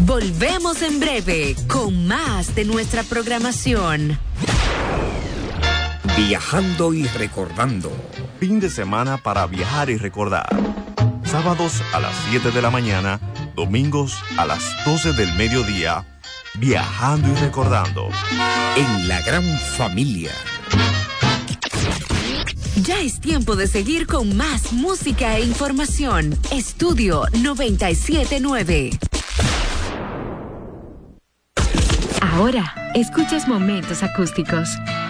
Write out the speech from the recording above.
Volvemos en breve con más de nuestra programación. Viajando y recordando. Fin de semana para viajar y recordar. Sábados a las 7 de la mañana, domingos a las 12 del mediodía. Viajando y recordando. En la gran familia. Ya es tiempo de seguir con más música e información. Estudio 97.9. Ahora, escuchas Momentos Acústicos.